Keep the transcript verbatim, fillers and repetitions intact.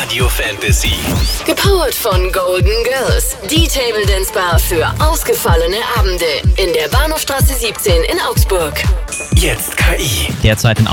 Radio Fantasy. Gepowert von Golden Girls. Die Table Dance Bar für ausgefallene Abende in der Bahnhofstraße siebzehn in Augsburg. Jetzt K I. Derzeit in